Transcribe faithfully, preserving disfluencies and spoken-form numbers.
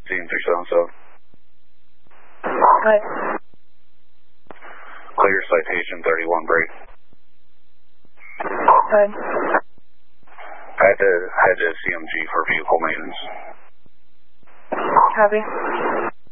fifteen three seven seven. Hi. Clear citation thirty-one break. Hi. Head to, head to C M G for vehicle maintenance. Copy.